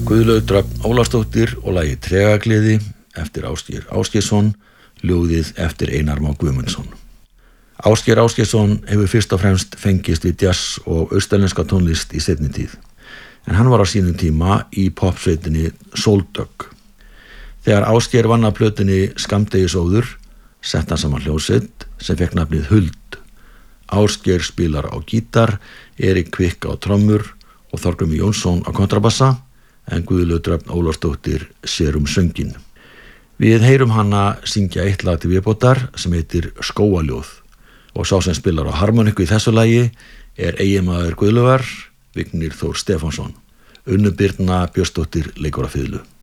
Guðlaug Dröfn Ólafsdóttir og lagið Tregagleði eftir Ásgeir Ásgeirsson, ljóðið eftir Einar Má Guðmundsson. Ásgeir Ásgeirsson hefur fyrst og fremst fengist við jazz og austurlenska tónlist í seinni tíð, en hann var á sínum tíma í popsveitinni Sóldögg. Þegar Ásgeir vann að plötunni Skammdegisóður, sett hann saman hljómsveit sem fekk nafnið Huld. Ásgeir spilar á gítar, Erik Kvik á trommur og Þorgrímur Jónsson á kontrabassa, en Guðlaug Dröfn Ólafsdóttir sér sönginn. Við heyrum hana syngja eitt lag til viðbótar sem heitir Skógaljóð og sá sem spilar á harmoniku í þessu lagi er eiginmaður Guðlaugar, Vignir Þór Stefánsson. Unnu Birna Björnsdóttir leikur á fiðlu.